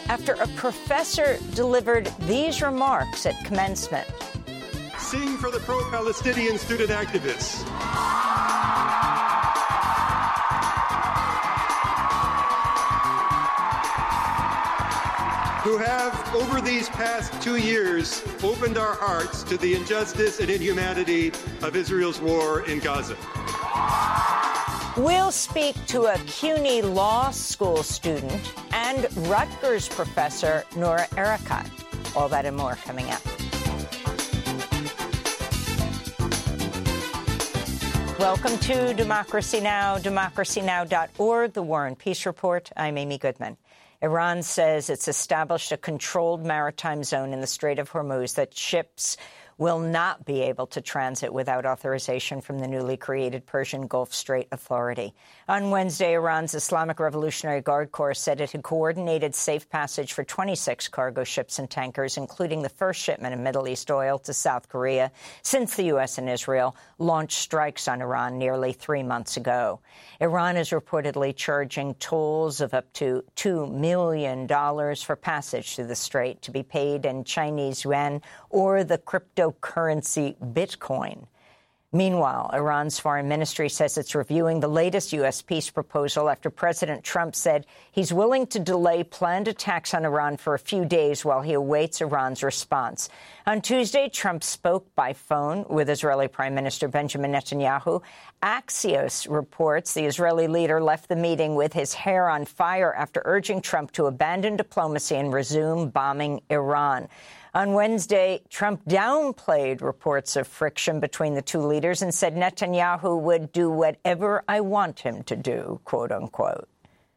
after a professor delivered these remarks at commencement. Sing for the pro-Palestinian student activists. Who have, over these past 2 years, opened our hearts to the injustice and inhumanity of Israel's war in Gaza. We'll speak to a CUNY Law School student and Rutgers professor Noura Erakat. All that and more coming up. Welcome to Democracy Now!, democracynow.org, the War and Peace Report. I'm Amy Goodman. Iran says it's established a controlled maritime zone in the Strait of Hormuz that ships will not be able to transit without authorization from the newly created Persian Gulf Strait Authority. On Wednesday, Iran's Islamic Revolutionary Guard Corps said it had coordinated safe passage for 26 cargo ships and tankers, including the first shipment of Middle East oil to South Korea since the U.S. and Israel launched strikes on Iran nearly 3 months ago. Iran is reportedly charging tolls of up to $2 million for passage through the strait to be paid in Chinese yuan or the cryptocurrency Bitcoin. Meanwhile, Iran's foreign ministry says it's reviewing the latest U.S. peace proposal after President Trump said he's willing to delay planned attacks on Iran for a few days while he awaits Iran's response. On Tuesday, Trump spoke by phone with Israeli Prime Minister Benjamin Netanyahu. Axios reports the Israeli leader left the meeting with his hair on fire after urging Trump to abandon diplomacy and resume bombing Iran. On Wednesday, Trump downplayed reports of friction between the two leaders and said Netanyahu would do whatever I want him to do, quote unquote.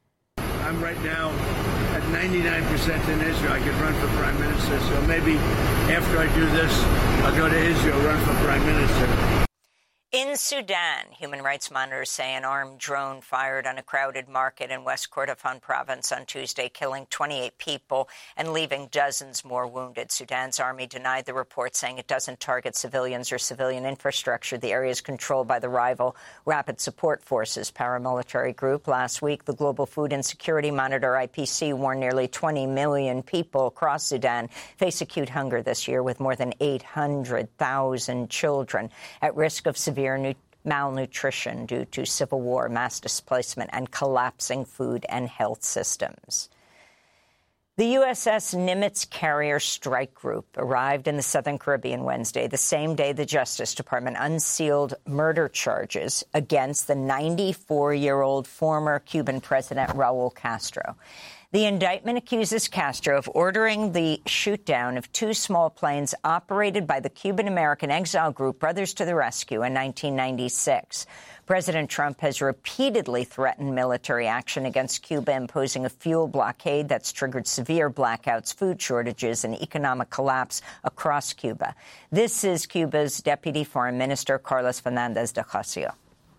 I'm right now at 99% in Israel. I could run for prime minister, so maybe after I do this, I'll go to Israel, run for prime minister. In Sudan, human rights monitors say an armed drone fired on a crowded market in West Kordofan province on Tuesday, killing 28 people and leaving dozens more wounded. Sudan's army denied the report, saying it doesn't target civilians or civilian infrastructure. The area is controlled by the rival Rapid Support Forces paramilitary group. Last week, the Global Food Insecurity Monitor, IPC, warned nearly 20 million people across Sudan face acute hunger this year, with more than 800,000 children at risk of severe malnutrition due to civil war, mass displacement, and collapsing food and health systems. The USS Nimitz carrier strike group arrived in the Southern Caribbean Wednesday, the same day the Justice Department unsealed murder charges against the 94-year-old former Cuban president Raul Castro. The indictment accuses Castro of ordering the shoot-down of 2 small planes operated by the Cuban-American exile group Brothers to the Rescue in 1996. President Trump has repeatedly threatened military action against Cuba, imposing a fuel blockade that's triggered severe blackouts, food shortages, and economic collapse across Cuba. This is Cuba's Deputy Foreign Minister, Carlos Fernández de Ocasio.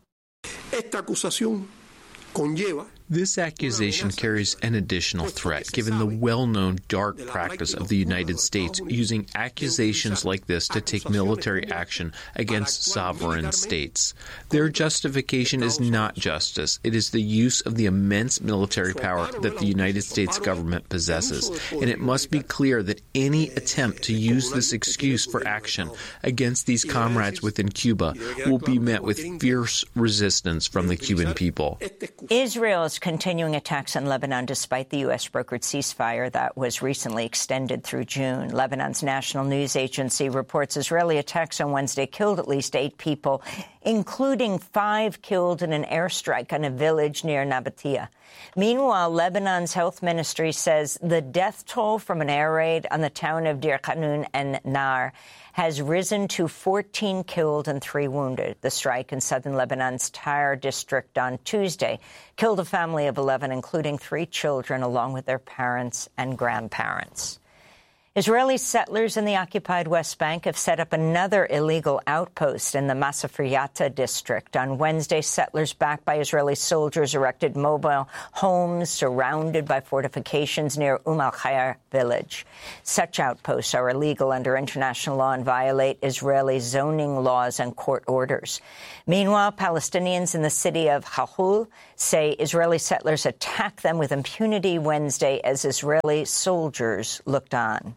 Esta acusación conlleva This accusation carries an additional threat, given the well-known dark practice of the United States using accusations like this to take military action against sovereign states. Their justification is not justice. It is the use of the immense military power that the United States government possesses. And it must be clear that any attempt to use this excuse for action against these comrades within Cuba will be met with fierce resistance from the Cuban people. Israel is continuing attacks on Lebanon despite the U.S.-brokered ceasefire that was recently extended through June. Lebanon's national news agency reports Israeli attacks on Wednesday killed at least 8 people, including 5 killed in an airstrike on a village near Nabatea. Meanwhile, Lebanon's health ministry says the death toll from an air raid on the town of Deir Qanun and Nar has risen to 14 killed and 3 wounded. The strike in southern Lebanon's Tyre district on Tuesday killed a family of 11, including 3 children, along with their parents and grandparents. Israeli settlers in the occupied West Bank have set up another illegal outpost in the Masafriyata district. On Wednesday, settlers backed by Israeli soldiers erected mobile homes surrounded by fortifications near Al-Khair village. Such outposts are illegal under international law and violate Israeli zoning laws and court orders. Meanwhile, Palestinians in the city of Halhul say Israeli settlers attacked them with impunity Wednesday as Israeli soldiers looked on.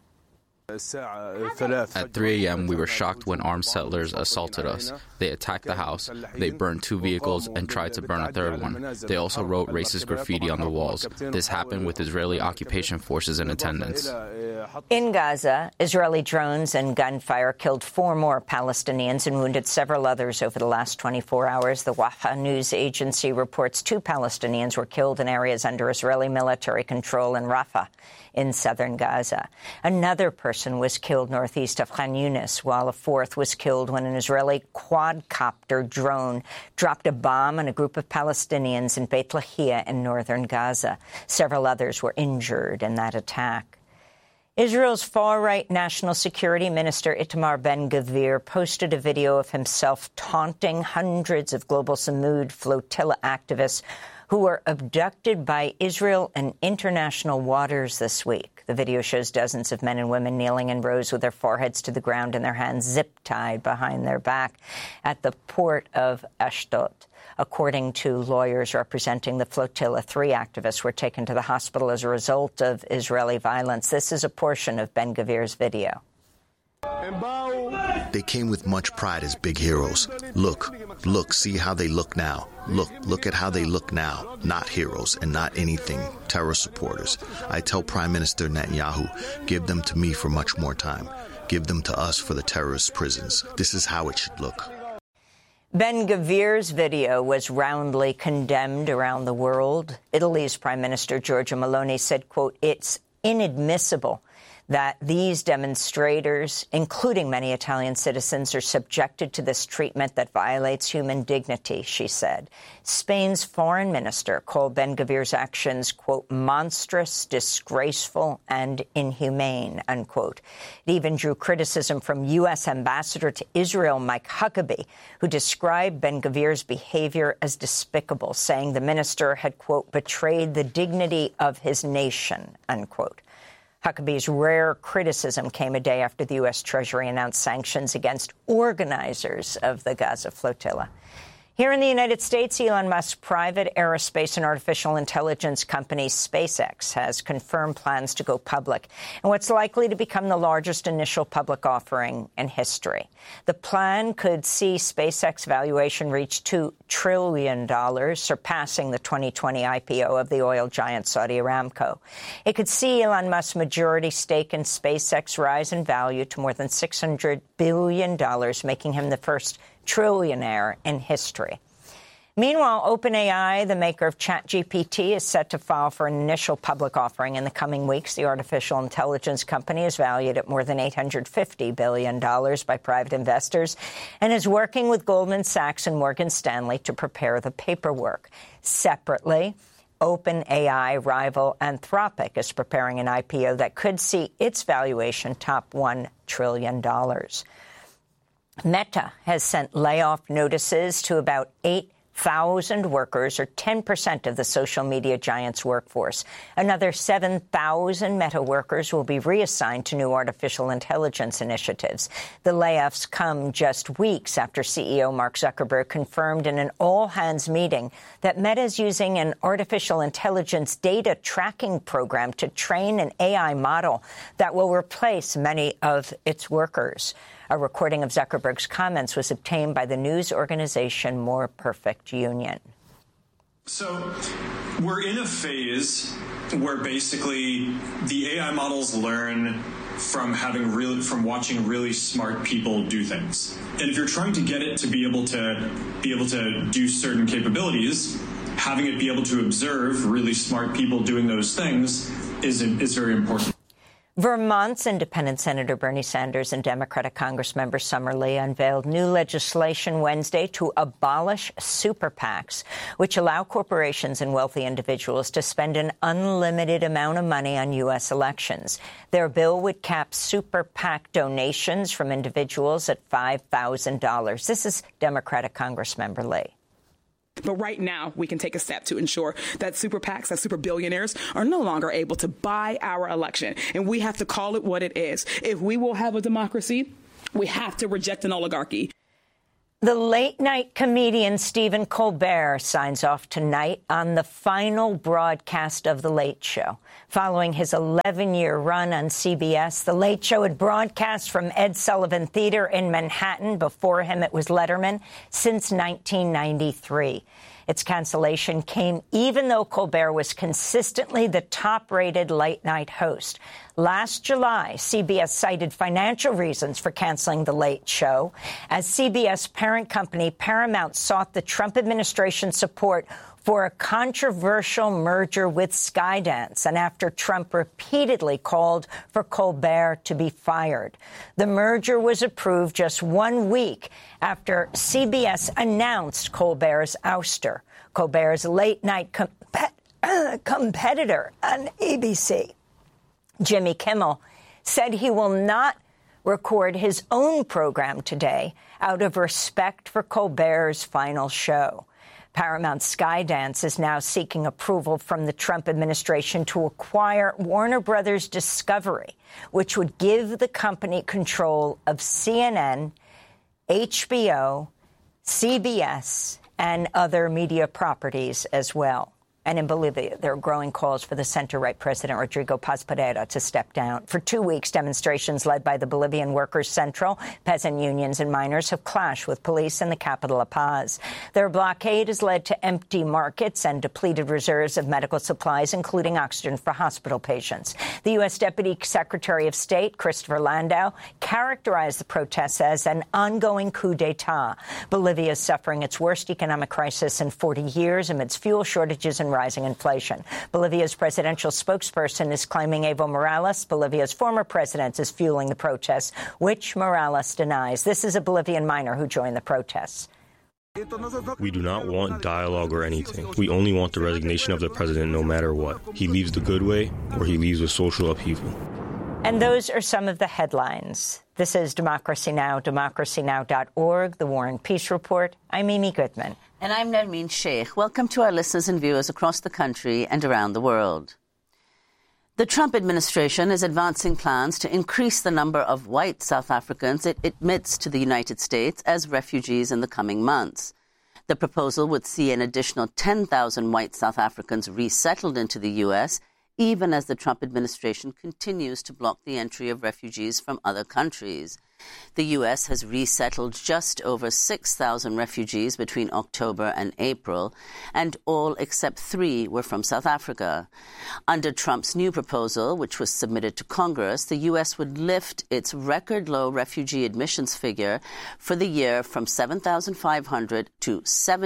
At 3 a.m., we were shocked when armed settlers assaulted us. They attacked the house, they burned 2 vehicles, and tried to burn a third one. They also wrote racist graffiti on the walls. This happened with Israeli occupation forces in attendance. In Gaza, Israeli drones and gunfire killed 4 more Palestinians and wounded several others over the last 24 hours. The Wafa news agency reports 2 Palestinians were killed in areas under Israeli military control in Rafah in southern Gaza. Another person was killed northeast of Khan Yunis, while a 4th was killed when an Israeli quadcopter drone dropped a bomb on a group of Palestinians in Beit Lahia in northern Gaza. Several others were injured in that attack. Israel's far-right National Security Minister Itamar Ben-Gvir posted a video of himself taunting hundreds of Global Samud flotilla activists who were abducted by Israel in international waters this week. The video shows dozens of men and women kneeling in rows with their foreheads to the ground and their hands zip-tied behind their back at the port of Ashdod. According to lawyers representing the flotilla, 3 activists were taken to the hospital as a result of Israeli violence. This is a portion of Ben-Gvir's video. They came with much pride as big heroes. Look, see how they look now. Look at how they look now. Not heroes and not anything, terror supporters. I tell Prime Minister Netanyahu, give them to me for much more time. Give them to us for the terrorist prisons. This is how it should look. Ben-Gvir's video was roundly condemned around the world. Italy's Prime Minister Giorgia Meloni said, quote, "It's inadmissible that these demonstrators, including many Italian citizens, are subjected to this treatment that violates human dignity," she said. Spain's foreign minister called Ben-Gvir's actions, quote, "monstrous, disgraceful, and inhumane," unquote. It even drew criticism from U.S. Ambassador to Israel Mike Huckabee, who described Ben-Gvir's behavior as despicable, saying the minister had, quote, "betrayed the dignity of his nation," unquote. Huckabee's rare criticism came a day after the U.S. Treasury announced sanctions against organizers of the Gaza flotilla. Here in the United States, Elon Musk's private aerospace and artificial intelligence company SpaceX has confirmed plans to go public in what's likely to become the largest initial public offering in history. The plan could see SpaceX valuation reach $2 trillion, surpassing the 2020 IPO of the oil giant Saudi Aramco. It could see Elon Musk's majority stake in SpaceX rise in value to more than $600 billion, making him the first trillionaire in history. Meanwhile, OpenAI, the maker of ChatGPT, is set to file for an initial public offering in the coming weeks. The artificial intelligence company is valued at more than $850 billion by private investors and is working with Goldman Sachs and Morgan Stanley to prepare the paperwork. Separately, OpenAI rival Anthropic is preparing an IPO that could see its valuation top $1 trillion. Meta has sent layoff notices to about 8,000 workers, or 10% of the social media giant's workforce. Another 7,000 Meta workers will be reassigned to new artificial intelligence initiatives. The layoffs come just weeks after CEO Mark Zuckerberg confirmed in an all-hands meeting that Meta is using an artificial intelligence data tracking program to train an AI model that will replace many of its workers. A recording of Zuckerberg's comments was obtained by the news organization More Perfect Union. So we're in a phase where basically the AI models learn from watching really smart people do things. And if you're trying to get it to be able to do certain capabilities, having it be able to observe really smart people doing those things is very important. Vermont's independent Senator Bernie Sanders and Democratic Congressmember Summer Lee unveiled new legislation Wednesday to abolish super PACs, which allow corporations and wealthy individuals to spend an unlimited amount of money on U.S. elections. Their bill would cap super PAC donations from individuals at $5,000. This is Democratic Congressmember Lee. But right now, we can take a step to ensure that super PACs, that super billionaires, are no longer able to buy our election. And we have to call it what it is. If we will have a democracy, we have to reject an oligarchy. The late-night comedian Stephen Colbert signs off tonight on the final broadcast of The Late Show. Following his 11-year run on CBS, The Late Show had broadcast from Ed Sullivan Theater in Manhattan. Before him, it was Letterman since 1993. Its cancellation came even though Colbert was consistently the top-rated late-night host. Last July, CBS cited financial reasons for canceling The Late Show. As CBS parent company, Paramount sought the Trump administration's support for a controversial merger with Skydance, and after Trump repeatedly called for Colbert to be fired. The merger was approved just 1 week after CBS announced Colbert's ouster. Colbert's late-night competitor on ABC, Jimmy Kimmel, said he will not record his own program today out of respect for Colbert's final show. Paramount Skydance is now seeking approval from the Trump administration to acquire Warner Brothers Discovery, which would give the company control of CNN, HBO, CBS, and other media properties as well. And in Bolivia, there are growing calls for the center-right President Rodrigo Paz Pereira to step down. For 2 weeks, demonstrations led by the Bolivian Workers' Central, peasant unions and miners have clashed with police in the capital of Paz. Their blockade has led to empty markets and depleted reserves of medical supplies, including oxygen for hospital patients. The U.S. Deputy Secretary of State, Christopher Landau, characterized the protests as an ongoing coup d'etat. Bolivia is suffering its worst economic crisis in 40 years amidst fuel shortages and rising inflation. Bolivia's presidential spokesperson is claiming Evo Morales, Bolivia's former president, is fueling the protests, which Morales denies. This is a Bolivian miner who joined the protests. We do not want dialogue or anything. We only want the resignation of the president no matter what. He leaves the good way or he leaves with social upheaval. And those are some of the headlines. This is Democracy Now!, democracynow.org, The War and Peace Report. I'm Amy Goodman. And I'm Nermeen Sheikh. Welcome to our listeners and viewers across the country and around the world. The Trump administration is advancing plans to increase the number of white South Africans it admits to the United States as refugees in the coming months. The proposal would see an additional 10,000 white South Africans resettled into the U.S., even as the Trump administration continues to block the entry of refugees from other countries. The U.S. has resettled just over 6,000 refugees between October and April, and all except 3 were from South Africa. Under Trump's new proposal, which was submitted to Congress, the U.S. would lift its record-low refugee admissions figure for the year from 7,500 to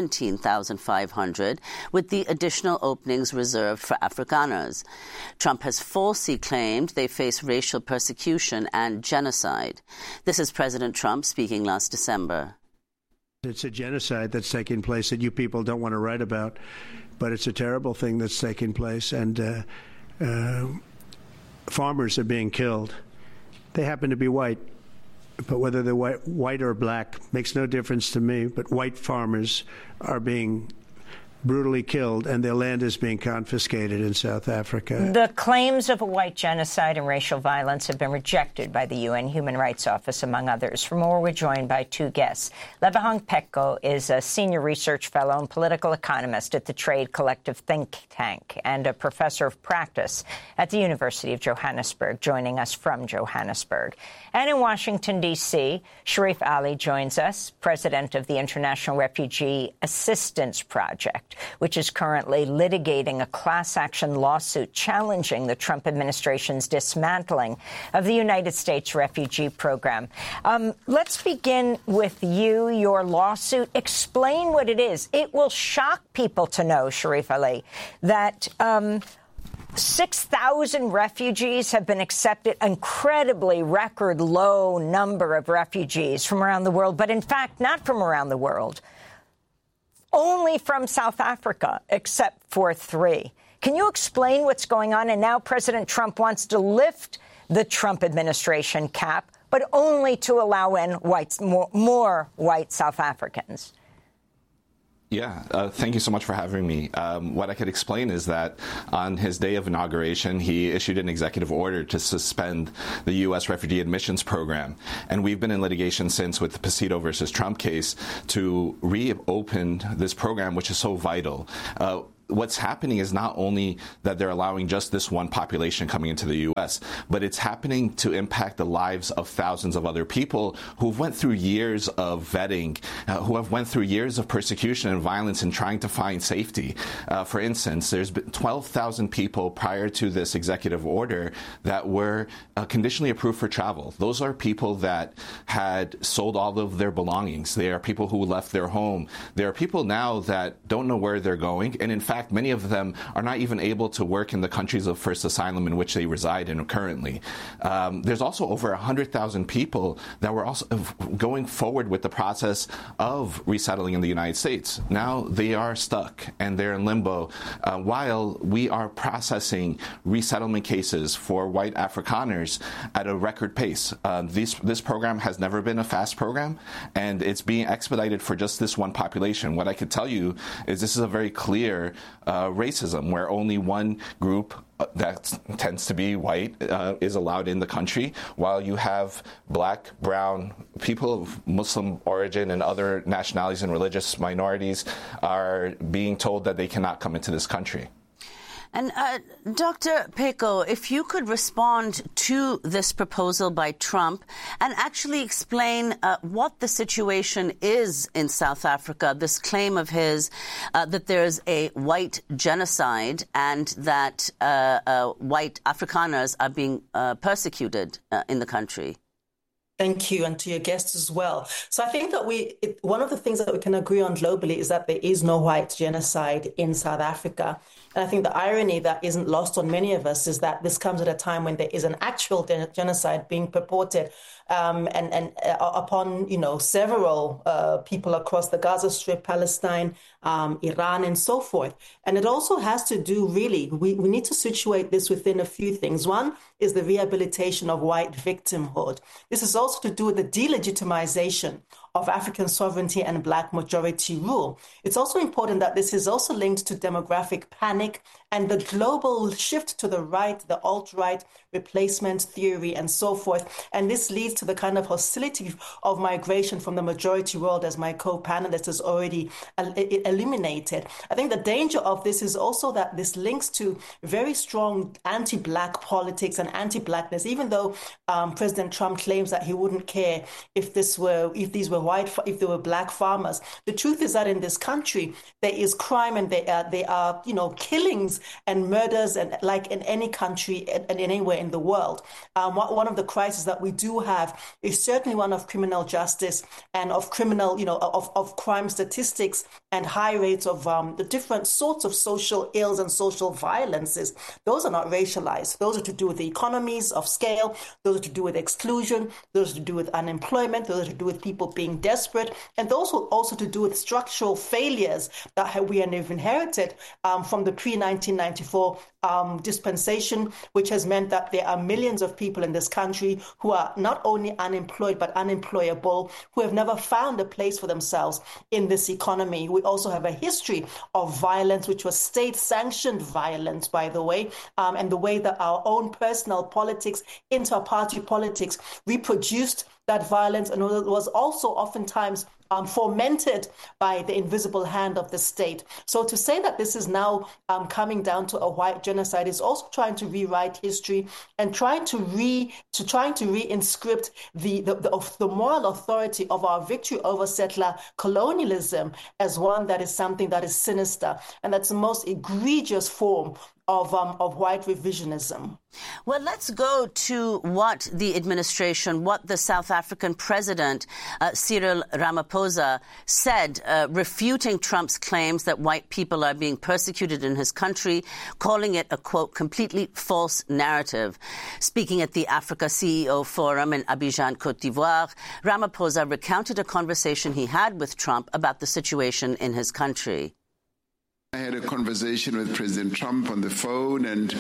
17,500, with the additional openings reserved for Afrikaners. Trump has falsely claimed they face racial persecution and genocide. This is President Trump speaking last December. It's a genocide that's taking place that you people don't want to write about, but it's a terrible thing that's taking place, and farmers are being killed. They happen to be white, but whether they're white or black makes no difference to me, but white farmers are being brutally killed, and their land is being confiscated in South Africa. The claims of a white genocide and racial violence have been rejected by the UN Human Rights Office, among others. For more, we're joined by 2 guests. Lebahang Peko is a senior research fellow and political economist at the Trade Collective think tank and a professor of practice at the University of Johannesburg, joining us from Johannesburg. And in Washington, D.C., Sharif Ali joins us, president of the International Refugee Assistance Project, which is currently litigating a class-action lawsuit challenging the Trump administration's dismantling of the United States refugee program. Let's begin with you, your lawsuit. Explain what it is. It will shock people to know, Sharif Ali, that 6,000 refugees have been accepted, incredibly record low number of refugees from around the world, but in fact, not from around the world, only from South Africa, except for 3. Can you explain what's going on? And now President Trump wants to lift the Trump administration cap, but only to allow in more white South Africans. Yeah, thank you so much for having me. What I could explain is that on his day of inauguration, he issued an executive order to suspend the U.S. refugee admissions program. And we've been in litigation since with the Pacito versus Trump case to reopen this program, which is so vital. What's happening is not only that they're allowing just this one population coming into the U.S., but it's happening to impact the lives of thousands of other people who've went through years of vetting, who have went through years of persecution and violence in trying to find safety. For instance, there's been 12,000 people prior to this executive order that were conditionally approved for travel. Those are people that had sold all of their belongings. They are people who left their home. There are people now that don't know where they're going, and in fact, many of them are not even able to work in the countries of first asylum in which they reside in currently. There's also over 100,000 people that were also going forward with the process of resettling in the United States. Now they are stuck and they're in limbo while we are processing resettlement cases for white Afrikaners at a record pace. This program has never been a fast program, and it's being expedited for just this one population. What I could tell you is this is a very clear racism where only one group that tends to be white is allowed in the country, while you have black, brown, people of Muslim origin and other nationalities and religious minorities are being told that they cannot come into this country. And Dr. Pheko, if you could respond to this proposal by Trump and actually explain what the situation is in South Africa, this claim of his that there's a white genocide and that white Afrikaners are being persecuted in the country. Thank you, and to your guests as well. So I think that one of the things that we can agree on globally is that there is no white genocide in South Africa. And I think the irony that isn't lost on many of us is that this comes at a time when there is an actual genocide being purported upon, several people across the Gaza Strip, Palestine, Iran, and so forth. And it also has to do, really, we need to situate this within a few things. One is the rehabilitation of white victimhood. This is also to do with the delegitimization of African sovereignty and black majority rule. It's also important that this is also linked to demographic panic and the global shift to the right, the alt-right replacement theory and so forth. And this leads to the kind of hostility of migration from the majority world, as my co-panelist has already eliminated. I think the danger of this is also that this links to very strong anti-black politics and anti-blackness, even though President Trump claims that he wouldn't care if these were black farmers. The truth is that in this country, there is crime and there are killings and murders, and like in any country and anywhere in the world. One of the crises that we do have is certainly one of criminal justice and of criminal, of crime statistics and high rates of the different sorts of social ills and social violences. Those are not racialized. Those are to do with the economies of scale. Those are to do with exclusion. Those are to do with unemployment. Those are to do with people being desperate. And those are also to do with structural failures that we have inherited from the pre-1994 dispensation, which has meant that there are millions of people in this country who are not only unemployed but unemployable, who have never found a place for themselves in this economy. We also have a history of violence, which was state-sanctioned violence, by the way, and the way that our own personal politics, inter-party politics, reproduced that violence, and it was also oftentimes fomented by the invisible hand of the state. So to say that this is now coming down to a white genocide is also trying to rewrite history and trying to reinscript the moral authority of our victory over settler colonialism as one that is something that is sinister, and that's the most egregious form of white revisionism. Well, let's go to what the South African president, Cyril Ramaphosa, said, refuting Trump's claims that white people are being persecuted in his country, calling it a, quote, completely false narrative. Speaking at the Africa CEO Forum in Abidjan, Cote d'Ivoire, Ramaphosa recounted a conversation he had with Trump about the situation in his country. I had a conversation with President Trump on the phone, and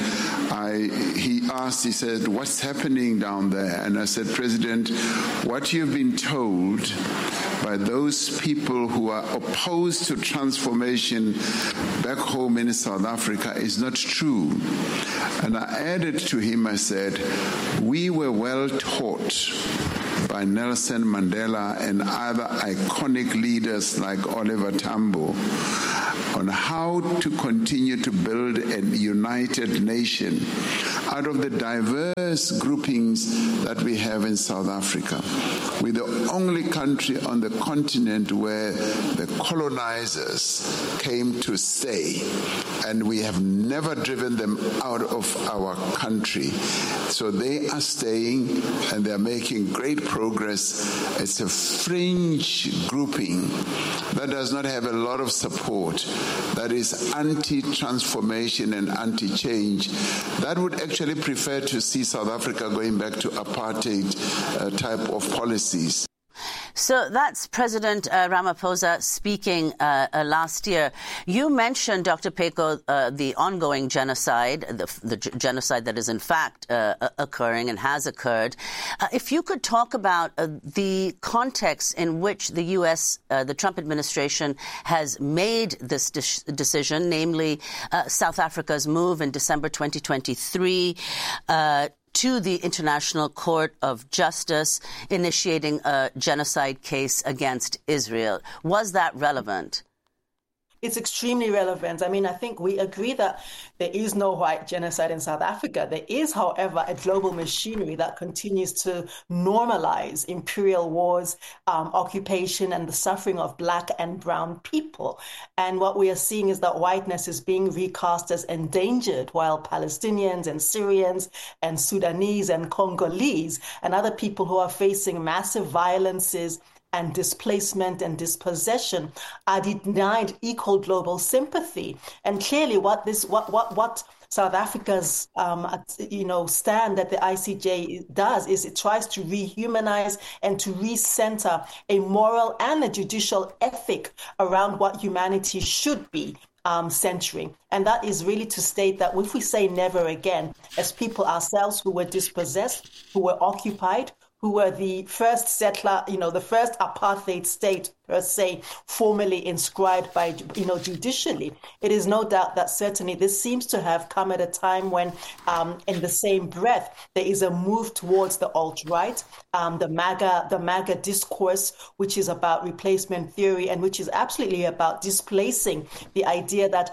he said, what's happening down there? And I said, President, what you've been told by those people who are opposed to transformation back home in South Africa is not true. And I added to him, I said, we were well taught by Nelson Mandela and other iconic leaders like Oliver Tambo on how to continue to build a united nation out of the diverse groupings that we have in South Africa. We're the only country on the continent where the colonizers came to stay, and we have never driven them out of our country. So they are staying, and they're making great progress. It's a fringe grouping that does not have a lot of support, that is anti-transformation and anti-change, that would actually prefer to see South Africa going back to apartheid type of policies. So that's President Ramaphosa speaking last year. You mentioned, Dr. Pheko, the ongoing genocide, the genocide that is in fact occurring and has occurred. If you could talk about the context in which the U.S., the Trump administration has made this decision, namely South Africa's move in December 2023 to the International Court of Justice, initiating a genocide case against Israel. Was that relevant? It's extremely relevant. I mean, I think we agree that there is no white genocide in South Africa. There is, however, a global machinery that continues to normalize imperial wars, occupation, and the suffering of Black and brown people. And what we are seeing is that whiteness is being recast as endangered, while Palestinians and Syrians and Sudanese and Congolese and other people who are facing massive violences and displacement and dispossession are denied equal global sympathy. And clearly what South Africa's stand that the ICJ does is it tries to rehumanize and to recenter a moral and a judicial ethic around what humanity should be centering. And that is really to state that if we say never again, as people ourselves who were dispossessed, who were occupied, who were the first settler, the first apartheid state per se, formally inscribed by, judicially. It is no doubt that certainly this seems to have come at a time when, in the same breath, there is a move towards the alt-right, the MAGA discourse, which is about replacement theory and which is absolutely about displacing the idea that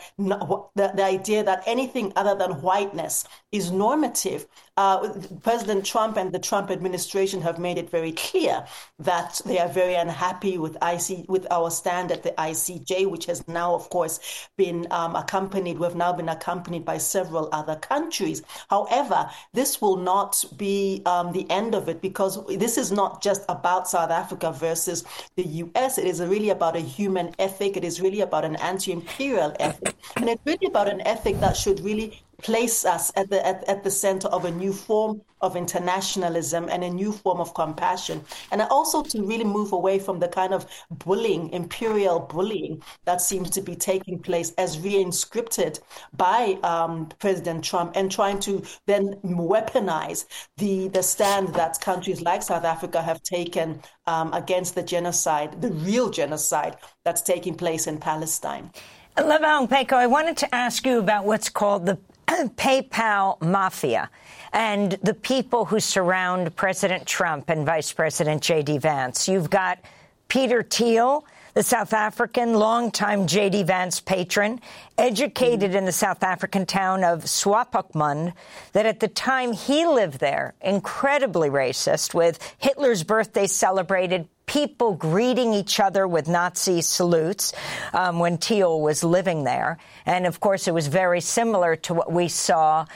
anything other than whiteness is normative. President Trump and the Trump administration have made it very clear that they are very unhappy with our stand at the ICJ, which has now, of course, been accompanied by several other countries. However, this will not be the end of it, because this is not just about South Africa versus the U.S. It is really about a human ethic. It is really about an anti-imperial ethic. And it's really about an ethic that should really place us at the center of a new form of internationalism and a new form of compassion. And also to really move away from the kind of bullying, imperial bullying, that seems to be taking place as reinscripted by President Trump, and trying to then weaponize the stand that countries like South Africa have taken against the genocide, the real genocide that's taking place in Palestine. Levaong Pheko, I wanted to ask you about what's called the PayPal mafia and the people who surround President Trump and Vice President J.D. Vance. You've got Peter Thiel, the South African longtime J.D. Vance patron, educated in the South African town of Swakopmund, that at the time he lived there, incredibly racist, with Hitler's birthday celebrated people greeting each other with Nazi salutes when Thiel was living there. And, of course, it was very similar to what we saw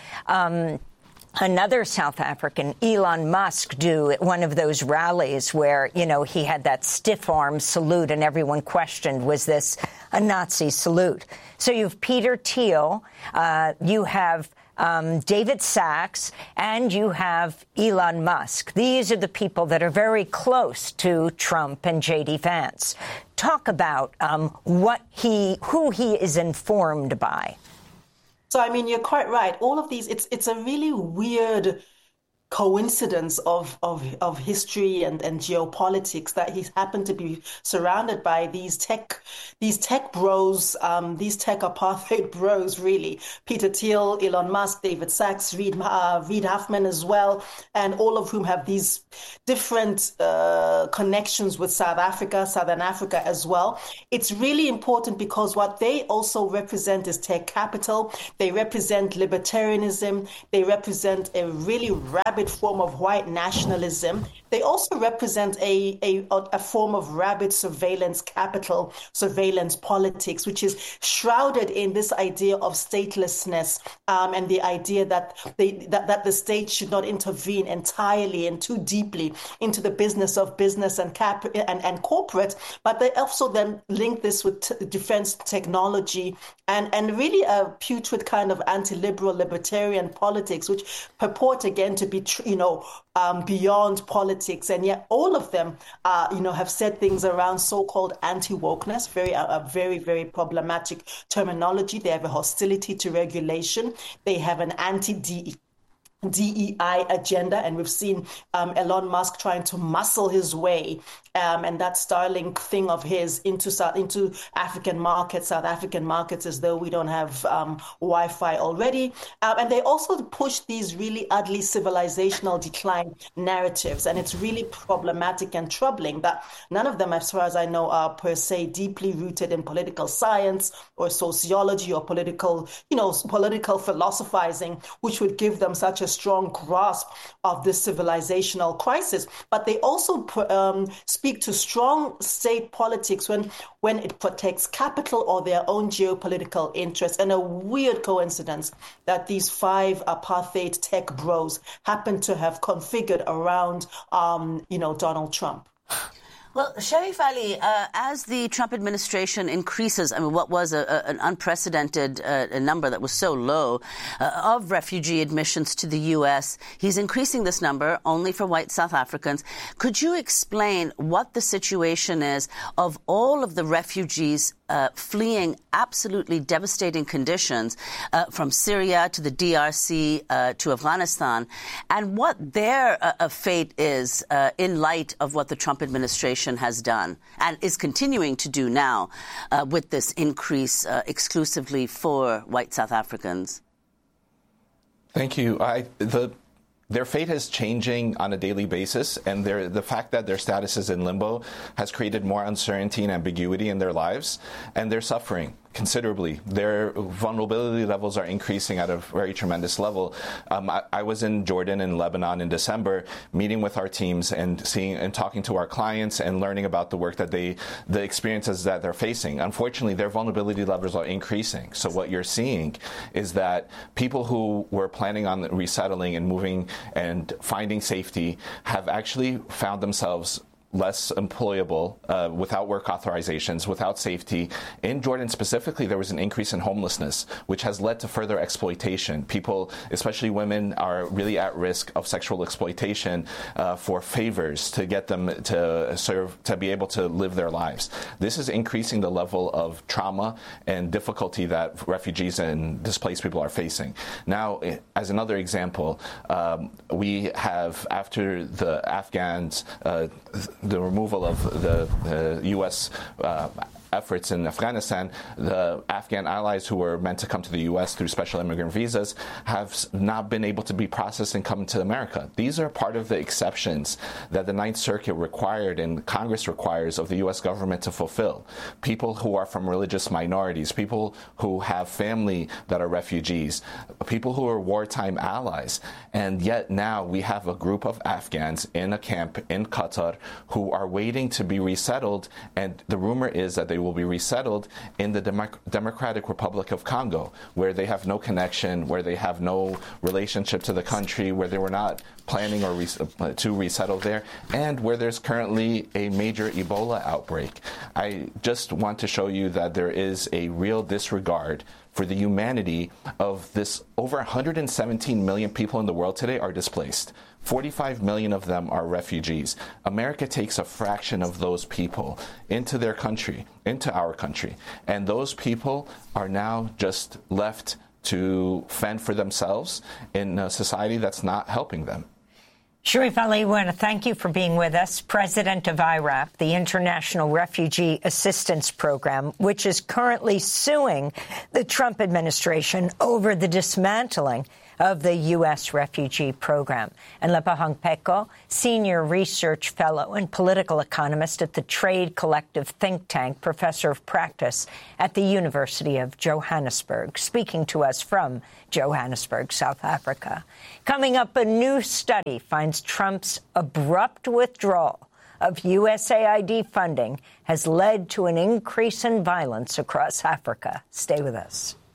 another South African, Elon Musk, do at one of those rallies where, you know, he had that stiff arm salute and everyone questioned, was this a Nazi salute? So you have Peter Thiel, you have David Sachs, and you have Elon Musk. These are the people that are very close to Trump and J.D. Vance. Talk about who he is informed by. So, I mean, you're quite right. All of these, it's a really weird coincidence of history and geopolitics that he's happened to be surrounded by these tech bros, these tech apartheid bros, really. Peter Thiel, Elon Musk, David Sachs, Reid Hoffman as well, and all of whom have these different connections with Southern Africa as well. It's really important because what they also represent is tech capital. They represent libertarianism. They represent a really rabid form of white nationalism. They also represent a form of rabid surveillance capital, surveillance politics, which is shrouded in this idea of statelessness and the idea that the state should not intervene entirely and too deeply into the business of business and corporate. But they also then link this with defense technology and really a putrid kind of anti-liberal libertarian politics, which purport again to be beyond politics, and yet all of them, have said things around so-called anti-wokeness, very, very problematic terminology. They have a hostility to regulation. They have an anti-DEI agenda, and we've seen Elon Musk trying to muscle his way and that Starlink thing of his into African markets, South African markets, as though we don't have Wi-Fi already. And they also push these really ugly civilizational decline narratives, and it's really problematic and troubling that none of them, as far as I know, are per se deeply rooted in political science or sociology or political philosophizing, which would give them such a strong grasp of this civilizational crisis. But they also speak to strong state politics when it protects capital or their own geopolitical interests. And a weird coincidence that these 5 apartheid tech bros happen to have configured around, Donald Trump. Well, Sherif Ali, as the Trump administration increases, what was an unprecedented number that was so low of refugee admissions to the U.S., he's increasing this number only for white South Africans. Could you explain what the situation is of all of the refugees fleeing absolutely devastating conditions from Syria to the DRC to Afghanistan, and what their fate is in light of what the Trump administration has done and is continuing to do now with this increase exclusively for white South Africans? Thank you. Their fate is changing on a daily basis, and the fact that their status is in limbo has created more uncertainty and ambiguity in their lives, and they're suffering considerably. Their vulnerability levels are increasing at a very tremendous level. I was in Jordan and Lebanon in December, meeting with our teams and seeing and talking to our clients and learning about the work that the experiences that they're facing. Unfortunately, their vulnerability levels are increasing. So what you're seeing is that people who were planning on resettling and moving and finding safety have actually found themselves less employable, without work authorizations, without safety. In Jordan specifically, there was an increase in homelessness, which has led to further exploitation. People, especially women, are really at risk of sexual exploitation for favors to get them to be able to live their lives. This is increasing the level of trauma and difficulty that refugees and displaced people are facing. Now, as another example, we have, after the Afghans, the removal of the U.S. efforts in Afghanistan, the Afghan allies who were meant to come to the U.S. through special immigrant visas have not been able to be processed and come to America. These are part of the exceptions that the Ninth Circuit required and Congress requires of the U.S. government to fulfill. People who are from religious minorities, people who have family that are refugees, people who are wartime allies. And yet now we have a group of Afghans in a camp in Qatar who are waiting to be resettled, and the rumor is that they will be resettled in the Democratic Republic of Congo, where they have no connection, where they have no relationship to the country, where they were not planning or to resettle there, and where there's currently a major Ebola outbreak. I just want to show you that there is a real disregard for the humanity of this. Over 117 million people in the world today are displaced. 45 million of them are refugees. America takes a fraction of those people into their country, into our country. And those people are now just left to fend for themselves in a society that's not helping them. Sharif Ali, we want to thank you for being with us, president of IRAP, the International Refugee Assistance Program, which is currently suing the Trump administration over the dismantling of the U.S. refugee program. And Lepahang Peko, senior research fellow and political economist at the Trade Collective think tank, professor of practice at the University of Johannesburg, speaking to us from Johannesburg, South Africa. Coming up, a new study finds Trump's abrupt withdrawal of USAID funding has led to an increase in violence across Africa. Stay with us.